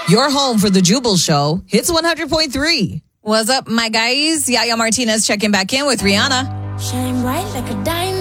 Your home for the Jubal Show. Hits 100.3. What's up, my guys? Yaya Martinez checking back in with Rihanna. Shine bright like a diamond.